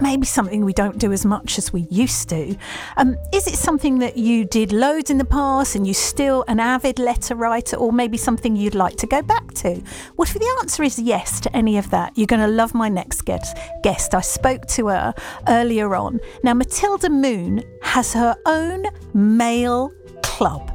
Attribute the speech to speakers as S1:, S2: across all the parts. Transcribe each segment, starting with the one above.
S1: maybe something we don't do as much as we used to. Is it something that you did loads in the past and you're still an avid letter writer, or maybe something you'd like to go back to? Well, if the answer is yes to any of that, you're going to love my next guest. I spoke to her earlier on. Now, Matilda Moon has her own mail club.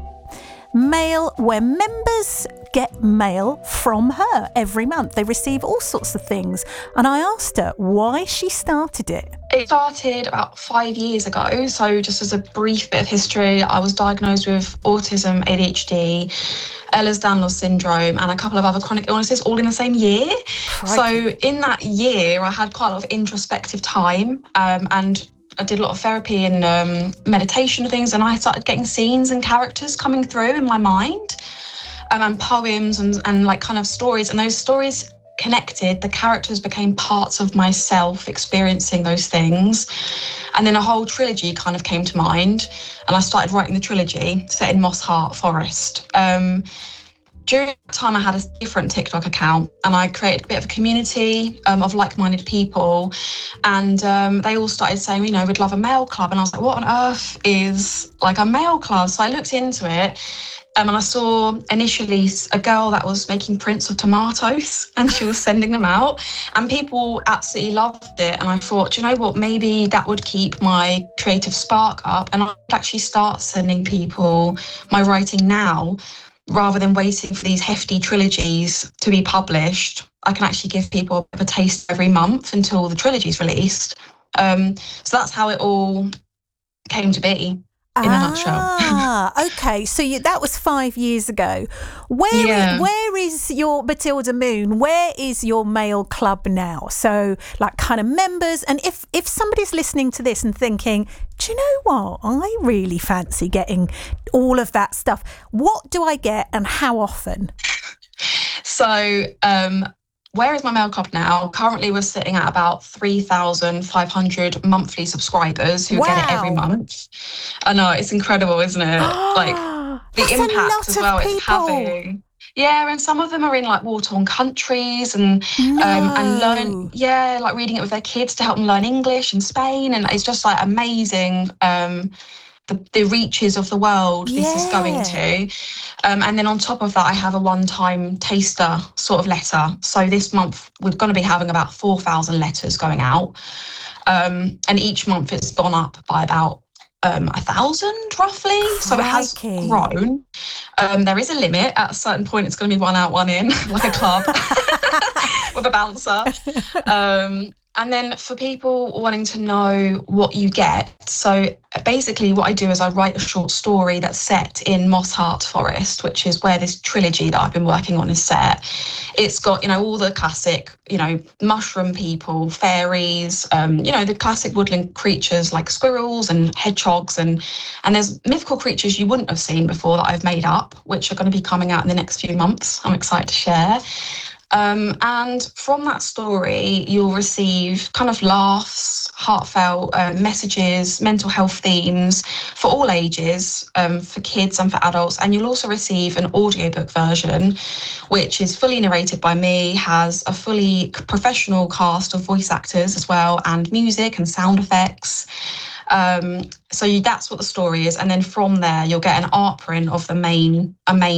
S1: Mail where members get mail from her every month. They receive all sorts of things. And I asked her why she started it.
S2: It started about 5 years ago. So just as a brief bit of history, I was diagnosed with autism, ADHD, Ehlers-Danlos syndrome, and a couple of other chronic illnesses all in the same year.
S1: Crikey.
S2: So in that year, I had quite a lot of introspective time, and I did a lot of therapy and meditation things, and I started getting scenes and characters coming through in my mind, and poems and like kind of stories. And those stories connected, the characters became parts of myself experiencing those things. And then a whole trilogy kind of came to mind, and I started writing the trilogy set in Moss Hart Forest. During that time, I had a different TikTok account, and I created a bit of a community of like-minded people, and they all started saying, you know, we'd love a mail club. And I was like, what on earth is like a mail club? So I looked into it, and I saw initially a girl that was making prints of tomatoes, and she was sending them out, and people absolutely loved it. And I thought, you know what, maybe that would keep my creative spark up, and I'd actually start sending people my writing now, rather than waiting for these hefty trilogies to be published. I can actually give people a bit of a taste every month until the trilogy's released. So that's how it all came to be. In a nutshell.
S1: Okay. So that was 5 years ago. Where is your Matilda Moon? Where is your mail club now? So like kind of members. And if somebody's listening to this and thinking, do you know what? I really fancy getting all of that stuff. What do I get and how often?
S2: So, where is my mail club now? Currently, we're sitting at about 3,500 monthly subscribers who get it every month. I know, it's incredible, isn't it? Like the impact as well it's having. Yeah, and some of them are in like war-torn countries and learn. Yeah, like reading it with their kids to help them learn English in Spain, and it's just like amazing. The reaches of the world this is going to. And then on top of that, I have a one-time taster sort of letter. So this month, we're going to be having about 4,000 letters going out. And each month it's gone up by about 1,000 roughly.
S1: Crikey.
S2: So it has grown. There is a limit. At a certain point, it's going to be one out, one in, like a club with a bouncer. And then for people wanting to know what you get, so basically what I do is I write a short story that's set in Moss Hart Forest, which is where this trilogy that I've been working on is set. It's got, you know, all the classic, you know, mushroom people, fairies, you know, the classic woodland creatures like squirrels and hedgehogs, and there's mythical creatures you wouldn't have seen before that I've made up, which are going to be coming out in the next few months. I'm excited to share. And from that story, you'll receive kind of laughs, heartfelt messages, mental health themes for all ages, for kids and for adults. And you'll also receive an audiobook version, which is fully narrated by me, has a fully professional cast of voice actors as well, and music and sound effects. So that's what the story is. And then from there, you'll get an art print of the main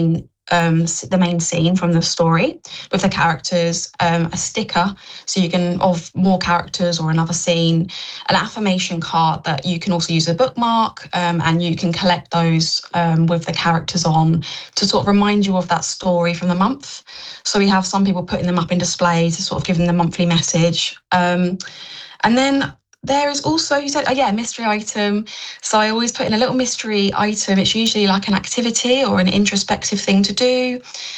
S2: scene from the story with the characters, a sticker so you can of more characters or another scene, an affirmation card that you can also use as a bookmark, and you can collect those with the characters on to sort of remind you of that story from the month. So we have some people putting them up in display to sort of give them the monthly message, and then there is also, you said, mystery item. So I always put in a little mystery item. It's usually like an activity or an introspective thing to do.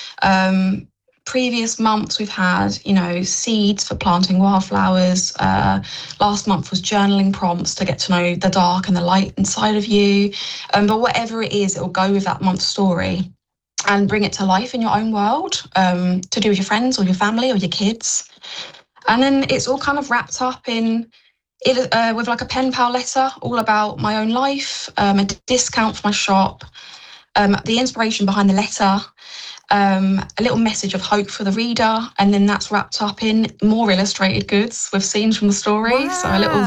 S2: Previous months we've had, you know, seeds for planting wildflowers. Last month was journaling prompts to get to know the dark and the light inside of you. But whatever it is, it will go with that month's story and bring it to life in your own world, to do with your friends or your family or your kids. And then it's all kind of wrapped up in with like a pen pal letter all about my own life, a discount for my shop, the inspiration behind the letter, a little message of hope for the reader, and then that's wrapped up in more illustrated goods with scenes from the story.
S1: Wow.
S2: So a little